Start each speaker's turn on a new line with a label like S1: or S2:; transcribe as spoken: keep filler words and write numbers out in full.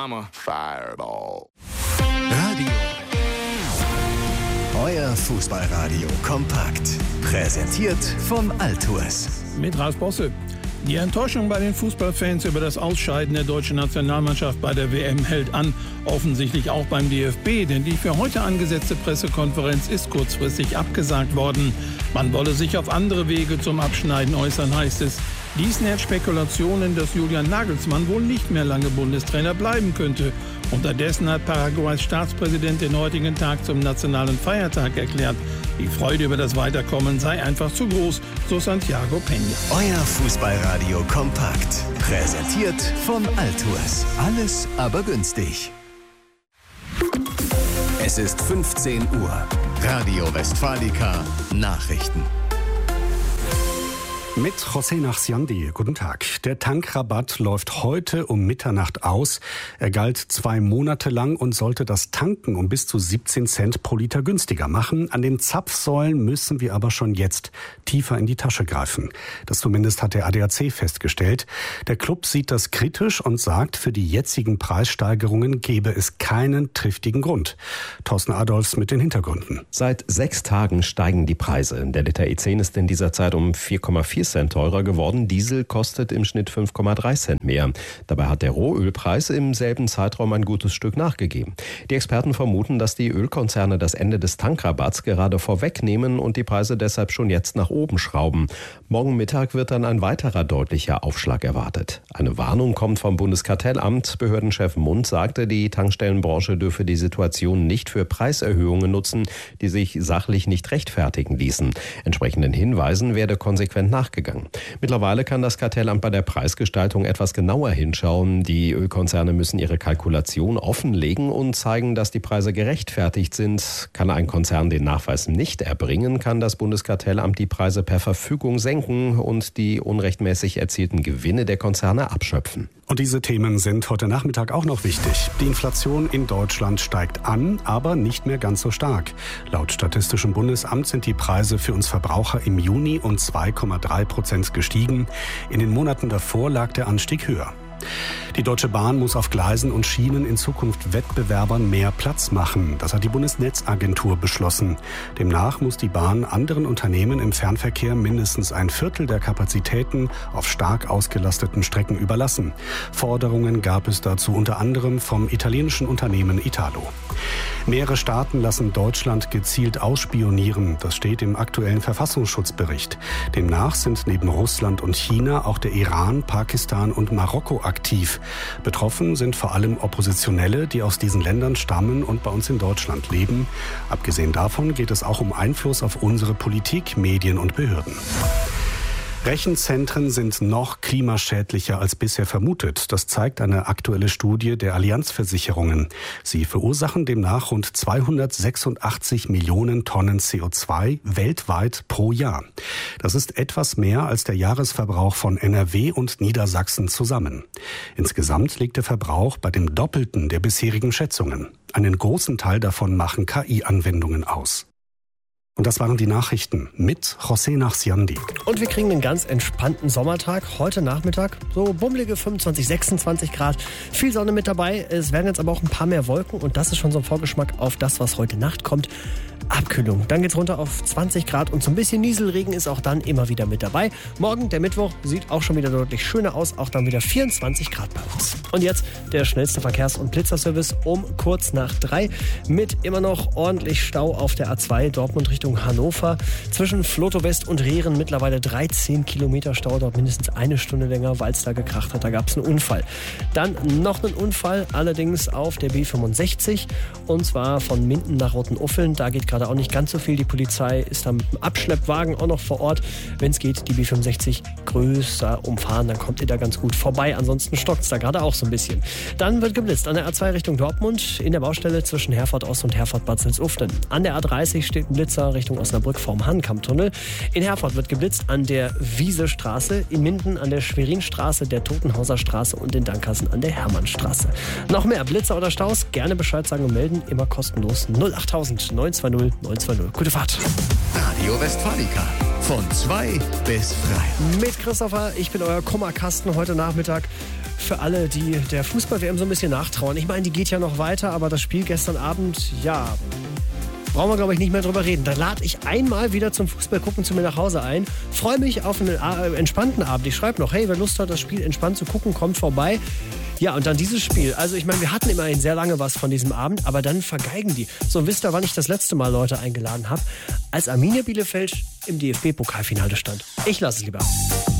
S1: I'm a fireball.
S2: Radio. Euer Fußballradio kompakt. Präsentiert von Altours.
S3: Mit Ralf Bosse. Die Enttäuschung bei den Fußballfans über das Ausscheiden der deutschen Nationalmannschaft bei der W M hält an. Offensichtlich auch beim D F B, denn die für heute angesetzte Pressekonferenz ist kurzfristig abgesagt worden. Man wolle sich auf andere Wege zum Abschneiden äußern, heißt es. Dies nährt Spekulationen, dass Julian Nagelsmann wohl nicht mehr lange Bundestrainer bleiben könnte. Unterdessen hat Paraguays Staatspräsident den heutigen Tag zum nationalen Feiertag erklärt. Die Freude über das Weiterkommen sei einfach zu groß, so Santiago Peña.
S2: Euer Fußballradio kompakt. Präsentiert von Altours. Alles aber günstig. Es ist fünfzehn Uhr. Radio Westfalica Nachrichten.
S4: Mit José Nachsiandi. Guten Tag. Der Tankrabatt läuft heute um Mitternacht aus. Er galt zwei Monate lang und sollte das Tanken um bis zu siebzehn Cent pro Liter günstiger machen. An den Zapfsäulen müssen wir aber schon jetzt tiefer in die Tasche greifen. Das zumindest hat der A D A C festgestellt. Der Club sieht das kritisch und sagt, für die jetzigen Preissteigerungen gebe es keinen triftigen Grund. Thorsten Adolfs mit den Hintergründen.
S5: Seit sechs Tagen steigen die Preise. Der Liter E zehn ist in dieser Zeit um vier Komma vier Cent teurer geworden. Diesel kostet im Schnitt fünf Komma drei Cent mehr. Dabei hat der Rohölpreis im selben Zeitraum ein gutes Stück nachgegeben. Die Experten vermuten, dass die Ölkonzerne das Ende des Tankrabatts gerade vorwegnehmen und die Preise deshalb schon jetzt nach oben schrauben. Morgen Mittag wird dann ein weiterer deutlicher Aufschlag erwartet. Eine Warnung kommt vom Bundeskartellamt. Behördenchef Mund sagte, die Tankstellenbranche dürfe die Situation nicht für Preiserhöhungen nutzen, die sich sachlich nicht rechtfertigen ließen. Entsprechenden Hinweisen werde konsequent nachgegangen. Mittlerweile kann das Kartellamt bei der Preisgestaltung etwas genauer hinschauen. Die Ölkonzerne müssen ihre Kalkulation offenlegen und zeigen, dass die Preise gerechtfertigt sind. Kann ein Konzern den Nachweis nicht erbringen, kann das Bundeskartellamt die Preise per Verfügung senken und die unrechtmäßig erzielten Gewinne der Konzerne abschöpfen.
S4: Und diese Themen sind heute Nachmittag auch noch wichtig. Die Inflation in Deutschland steigt an, aber nicht mehr ganz so stark. Laut Statistischem Bundesamt sind die Preise für uns Verbraucher im Juni um zwei Komma drei Prozent gestiegen. In den Monaten davor lag der Anstieg höher. Die Deutsche Bahn muss auf Gleisen und Schienen in Zukunft Wettbewerbern mehr Platz machen. Das hat die Bundesnetzagentur beschlossen. Demnach muss die Bahn anderen Unternehmen im Fernverkehr mindestens ein Viertel der Kapazitäten auf stark ausgelasteten Strecken überlassen. Forderungen gab es dazu unter anderem vom italienischen Unternehmen Italo. Mehrere Staaten lassen Deutschland gezielt ausspionieren. Das steht im aktuellen Verfassungsschutzbericht. Demnach sind neben Russland und China auch der Iran, Pakistan und Marokko aktiv. Betroffen sind vor allem Oppositionelle, die aus diesen Ländern stammen und bei uns in Deutschland leben. Abgesehen davon geht es auch um Einfluss auf unsere Politik, Medien und Behörden. Rechenzentren sind noch klimaschädlicher als bisher vermutet. Das zeigt eine aktuelle Studie der Allianz-Versicherungen. Sie verursachen demnach rund zweihundertsechsundachtzig Millionen Tonnen C O zwei weltweit pro Jahr. Das ist etwas mehr als der Jahresverbrauch von N R W und Niedersachsen zusammen. Insgesamt liegt der Verbrauch bei dem Doppelten der bisherigen Schätzungen. Einen großen Teil davon machen K I-Anwendungen aus. Und das waren die Nachrichten mit José Nachsiandi.
S6: Und wir kriegen einen ganz entspannten Sommertag. Heute Nachmittag so bummelige fünfundzwanzig, sechsundzwanzig Grad. Viel Sonne mit dabei. Es werden jetzt aber auch ein paar mehr Wolken. Und das ist schon so ein Vorgeschmack auf das, was heute Nacht kommt. Abkühlung. Dann geht's runter auf zwanzig Grad und so ein bisschen Nieselregen ist auch dann immer wieder mit dabei. Morgen, der Mittwoch, sieht auch schon wieder deutlich schöner aus. Auch dann wieder vierundzwanzig Grad bei uns. Und jetzt der schnellste Verkehrs- und Blitzerservice um kurz nach drei. Mit immer noch ordentlich Stau auf der A zwei Dortmund Richtung Hannover. Zwischen Floto West und Rehren mittlerweile dreizehn Kilometer Stau. Dort mindestens eine Stunde länger, weil es da gekracht hat. Da gab es einen Unfall. Dann noch einen Unfall, allerdings auf der B fünfundsechzig. Und zwar von Minden nach Rottenuffeln. Da geht gerade auch nicht ganz so viel. Die Polizei ist da mit dem Abschleppwagen auch noch vor Ort. Wenn es geht, die B fünfundsechzig größer umfahren, dann kommt ihr da ganz gut vorbei. Ansonsten stockt es da gerade auch so ein bisschen. Dann wird geblitzt an der A zwei Richtung Dortmund in der Baustelle zwischen Herford Ost und Herford Bad Salzuflen. An der A dreißig steht ein Blitzer Richtung Osnabrück vorm Hahnkammtunnel. In Herford wird geblitzt an der Wiesestraße, in Minden an der Schwerinstraße, der Totenhauser Straße und in Dankhausen an der Hermannstraße. Noch mehr Blitzer oder Staus? Gerne Bescheid sagen und melden. Immer kostenlos null achttausend neun zwei null neun zwei null. Gute Fahrt.
S2: Radio Westfalica. Von zwei bis drei.
S6: Mit Christopher, ich bin euer Kummerkasten heute Nachmittag. Für alle, die der Fußball-W M so ein bisschen nachtrauern. Ich meine, die geht ja noch weiter, aber das Spiel gestern Abend, ja, brauchen wir, glaube ich, nicht mehr drüber reden. Da lade ich einmal wieder zum Fußball gucken zu mir nach Hause ein. Freue mich auf einen äh, entspannten Abend. Ich schreibe noch, hey, wer Lust hat, das Spiel entspannt zu gucken, kommt vorbei. Ja, und dann dieses Spiel. Also ich meine, wir hatten immerhin sehr lange was von diesem Abend, aber dann vergeigen die. So, und wisst ihr, wann ich das letzte Mal Leute eingeladen habe? Als Arminia Bielefeld im D F B-Pokalfinale stand. Ich lasse es lieber.